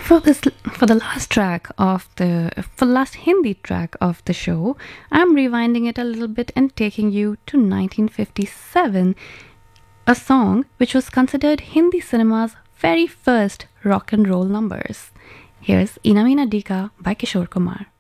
For the last track of for last Hindi track of the show, I'm rewinding it a little bit and taking you to 1957, a song which was considered Hindi cinema's very first rock and roll numbers. Here's Ina Meena Dika by Kishore Kumar.